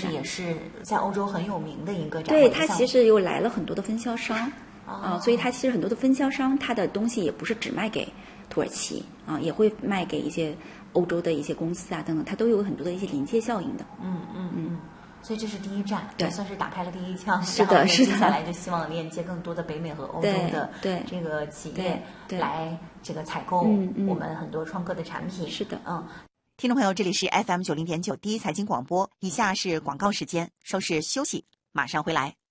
是也是在欧洲很有名的一个展对， 会项目。 它其实又来了很多的分销商所以它其实很多的分销商，它的东西也不是只卖给土耳其也会卖给一些欧洲的一些公司等等，它都有很多的一些连接效应的。 所以这是第一站， 对， 算是打开了第一枪。 是的，是的。 接下来就希望链接更多的北美和欧洲的这个企业来这个采购我们很多创客的产品。 是的， 听众朋友，这里是 FM90.9第一财经广播，以下是广告时间，稍事休息，马上回来。